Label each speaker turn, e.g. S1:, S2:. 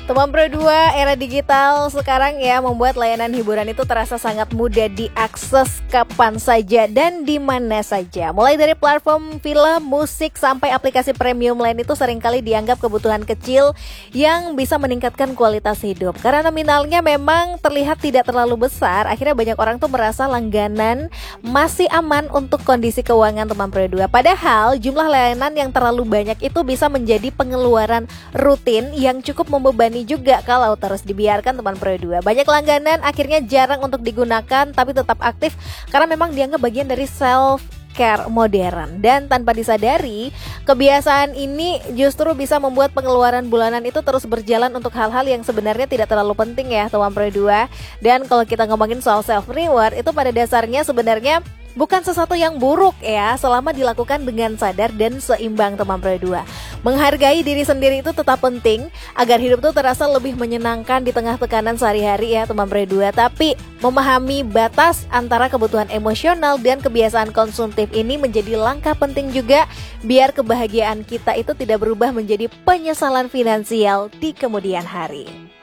S1: Teman Pro 2 era digital sekarang ya membuat layanan hiburan itu terasa sangat mudah diakses kapan saja dan di mana saja. Mulai dari platform film, musik sampai aplikasi premium lain itu seringkali dianggap kebutuhan kecil yang bisa meningkatkan kualitas hidup. Karena nominalnya memang terlihat tidak terlalu besar, akhirnya banyak orang tuh merasa langganan masih aman untuk kondisi keuangan Teman Pro 2. Padahal jumlah layanan yang terlalu banyak itu bisa menjadi pengeluaran rutin yang cukup membebani juga kalau terus dibiarkan Teman Pro 2. Banyak langganan akhirnya jarang untuk digunakan tapi tetap aktif karena memang dianggap bagian dari self care modern. Dan tanpa disadari, kebiasaan ini justru bisa membuat pengeluaran bulanan itu terus berjalan untuk hal-hal yang sebenarnya tidak terlalu penting ya Teman Pro 2. Dan kalau kita ngomongin soal self reward, itu pada dasarnya sebenarnya bukan sesuatu yang buruk ya, selama dilakukan dengan sadar dan seimbang Teman Pro 2. Menghargai diri sendiri itu tetap penting agar hidup tuh terasa lebih menyenangkan di tengah tekanan sehari-hari ya Teman Pro 2. Tapi memahami batas antara kebutuhan emosional dan kebiasaan konsumtif ini menjadi langkah penting juga biar kebahagiaan kita itu tidak berubah menjadi penyesalan finansial di kemudian hari.